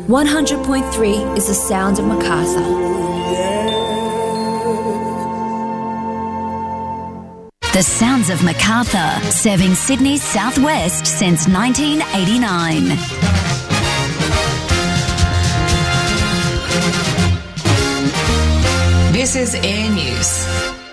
100.3 is the sound of Macarthur. The sounds of Macarthur, serving Sydney's southwest since 1989. This is Air News.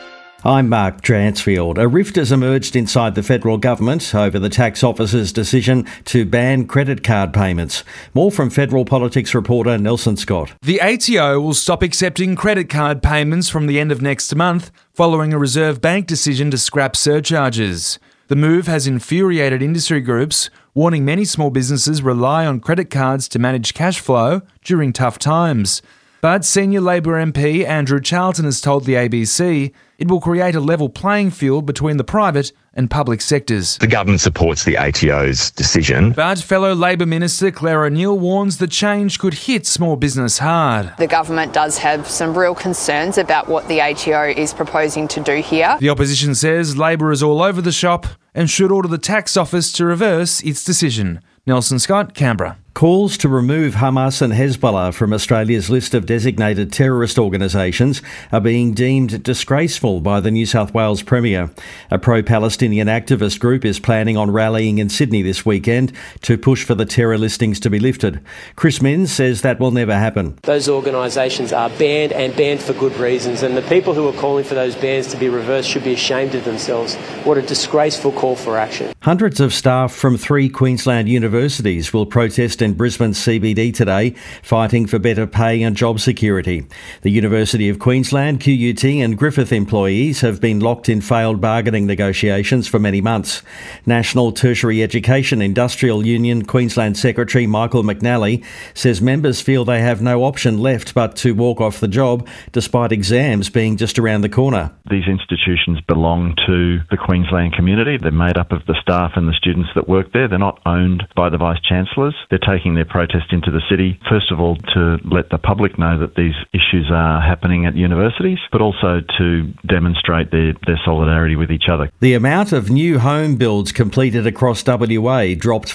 I'm Mark Dransfield. A rift has emerged inside the federal government over the tax office's decision to ban credit card payments. More from federal politics reporter Nelson Scott. The ATO will stop accepting credit card payments from the end of next month, following a Reserve Bank decision to scrap surcharges. The move has infuriated industry groups, warning many small businesses rely on credit cards to manage cash flow during tough times. But senior Labor MP Andrew Charlton has told the ABC it will create a level playing field between the private and public sectors. The government supports the ATO's decision. But fellow Labor Minister Claire O'Neill warns the change could hit small business hard. The government does have some real concerns about what the ATO is proposing to do here. The opposition says Labor is all over the shop and should order the tax office to reverse its decision. Nelson Scott, Canberra. Calls to remove Hamas and Hezbollah from Australia's list of designated terrorist organisations are being deemed disgraceful by the New South Wales Premier. A pro-Palestinian activist group is planning on rallying in Sydney this weekend to push for the terror listings to be lifted. Chris Minns says that will never happen. Those organisations are banned and banned for good reasons, and the people who are calling for those bans to be reversed should be ashamed of themselves. What a disgraceful call for action. Hundreds of staff from 3 Queensland universities will protest in Brisbane's CBD today, fighting for better pay and job security. The University of Queensland, QUT and Griffith employees have been locked in failed bargaining negotiations for many months. National Tertiary Education Industrial Union Queensland Secretary Michael McNally says members feel they have no option left but to walk off the job, despite exams being just around the corner. These institutions belong to the Queensland community. They're made up of the staff and the students that work there. They're not owned by the Vice-Chancellors. They're taking their protest into the city, first of all, to let the public know that these issues are happening at universities, but also to demonstrate their solidarity with each other. The amount of new home builds completed across WA dropped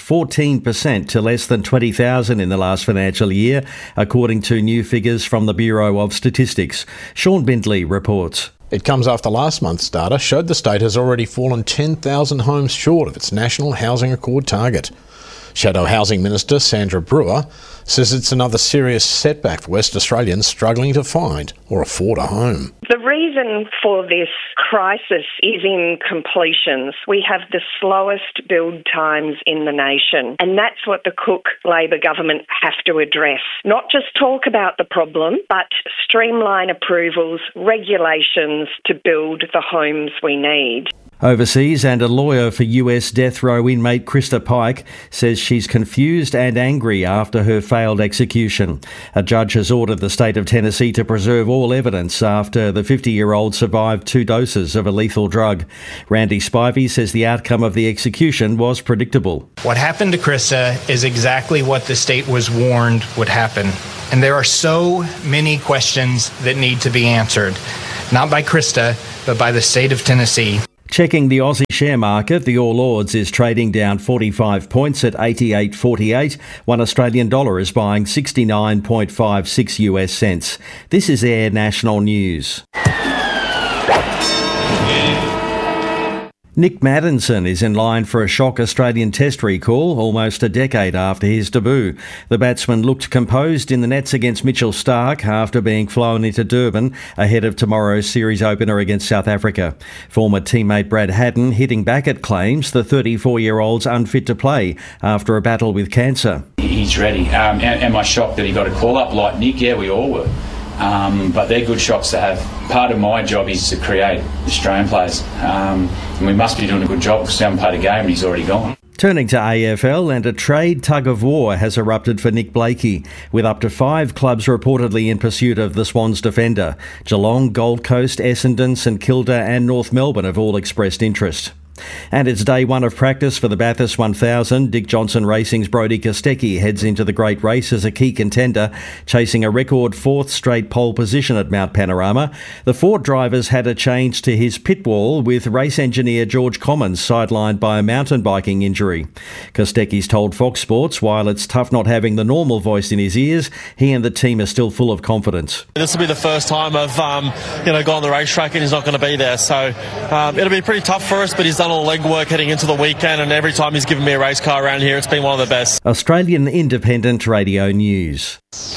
14% to less than 20,000 in the last financial year, according to new figures from the Bureau of Statistics. Sean Bindley reports. It comes after last month's data showed the state has already fallen 10,000 homes short of its National Housing Accord target. Shadow Housing Minister Sandra Brewer says it's another serious setback for West Australians struggling to find or afford a home. The reason for this crisis is in completions. We have the slowest build times in the nation, and that's what the Cook Labor government have to address. Not just talk about the problem, but streamline approvals, regulations to build the homes we need. Overseas, and a lawyer for US death row inmate Krista Pike says she's confused and angry after her failed execution. A judge has ordered the state of Tennessee to preserve all evidence after the 50-year-old survived 2 doses of a lethal drug. Randy Spivey says the outcome of the execution was predictable. What happened to Krista is exactly what the state was warned would happen. And there are so many questions that need to be answered, not by Krista, but by the state of Tennessee. Checking the Aussie share market, the All Ords is trading down 45 points at 88.48. $1 Australian dollar is buying 69.56 US cents. This is Air National News. Nick Maddinson is in line for a shock Australian Test recall almost a decade after his debut. The batsman looked composed in the nets against Mitchell Starc after being flown into Durban ahead of tomorrow's series opener against South Africa. Former teammate Brad Haddin hitting back at claims the 34-year-old's unfit to play after a battle with cancer. He's ready. Am I shocked that he got a call-up like Nick? Yeah, we all were. But they're good shocks to have. Part of my job is to create Australian players. And we must be doing a good job because we haven't played a game and he's already gone. Turning to AFL, and a trade tug-of-war has erupted for Nick Blakey, with up to 5 clubs reportedly in pursuit of the Swans defender. Geelong, Gold Coast, Essendon, St Kilda and North Melbourne have all expressed interest. And it's day one of practice for the Bathurst 1000. Dick Johnson Racing's Brodie Kostecki heads into the great race as a key contender, chasing a record fourth straight pole position at Mount Panorama. The Ford drivers had a change to his pit wall, with race engineer George Commons sidelined by a mountain biking injury. Kostecki's told Fox Sports while it's tough not having the normal voice in his ears, he and the team are still full of confidence. This will be the first time I've gone on the racetrack and he's not going to be there, so it'll be pretty tough for us, but he's done all the legwork heading into the weekend, and every time he's given me a race car around here, it's been one of the best. Australian Independent Radio News.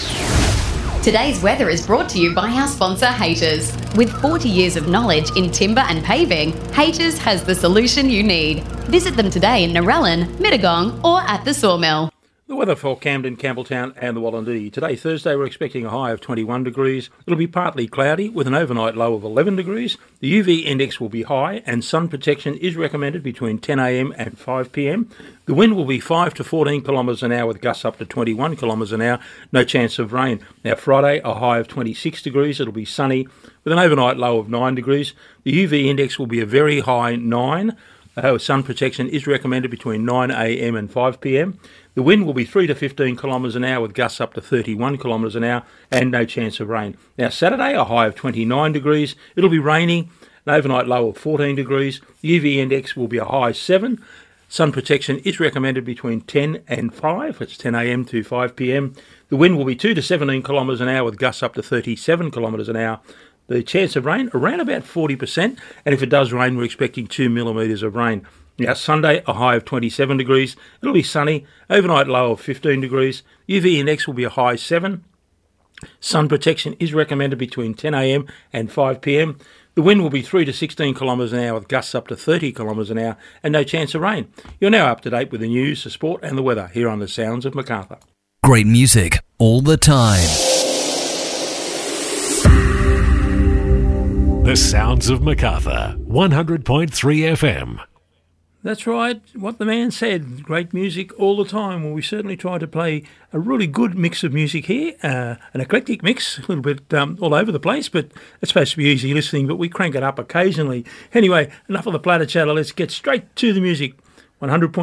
Today's weather is brought to you by our sponsor, Haters. With 40 years of knowledge in timber and paving, Haters has the solution you need. Visit them today in Narellan, Mittagong or at the Sawmill. The weather for Camden, Campbelltown and the Wallandoo. Today, Thursday, we're expecting a high of 21 degrees. It'll be partly cloudy with an overnight low of 11 degrees. The UV index will be high and sun protection is recommended between 10 a.m. and 5 p.m. The wind will be 5 to 14 kilometres an hour with gusts up to 21 kilometres an hour. No chance of rain. Now, Friday, a high of 26 degrees. It'll be sunny with an overnight low of 9 degrees. The UV index will be a very high 9. Sun protection is recommended between 9 a.m. and 5 p.m. The wind will be 3 to 15 kilometres an hour with gusts up to 31 kilometres an hour and no chance of rain. Now, Saturday, a high of 29 degrees. It'll be raining, an overnight low of 14 degrees. The UV index will be a high 7. Sun protection is recommended between 10 and 5. It's 10 a.m. to 5 p.m. The wind will be 2 to 17 kilometres an hour with gusts up to 37 kilometres an hour. The chance of rain, around about 40%, and if it does rain, we're expecting 2 millimetres of rain. Now, Sunday, a high of 27 degrees. It'll be sunny, overnight low of 15 degrees. UV index will be a high 7. Sun protection is recommended between 10 a.m. and 5 p.m. The wind will be 3 to 16 kilometres an hour with gusts up to 30 kilometres an hour and no chance of rain. You're now up to date with the news, the sport and the weather here on the Sounds of Macarthur. Great music all the time. The Sounds of Macarthur, 100.3 FM. That's right, what the man said, great music all the time. Well, we certainly try to play a really good mix of music here, an eclectic mix, a little bit all over the place, but it's supposed to be easy listening, but we crank it up occasionally. Anyway, enough of the platter chatter, let's get straight to the music. 100.3